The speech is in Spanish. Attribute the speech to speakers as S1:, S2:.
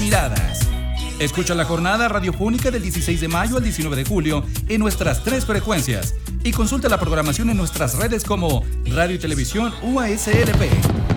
S1: miradas. Escucha la jornada radiofónica del 16 de mayo al 19 de julio en nuestras 3 frecuencias y consulta la programación en nuestras redes como Radio y Televisión UASLP.